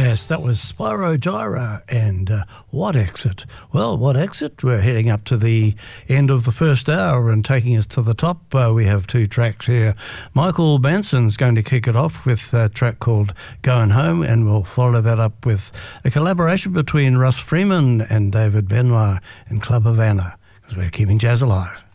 Yes, that was Spyro Gyra and What Exit? Well, What Exit? We're heading up to the end of the first hour and taking us to the top. We have two tracks here. Michael Benson's going to kick it off with a track called Going Home, and we'll follow that up with a collaboration between Russ Freeman and David Benoit in Club Havana, because we're keeping jazz alive.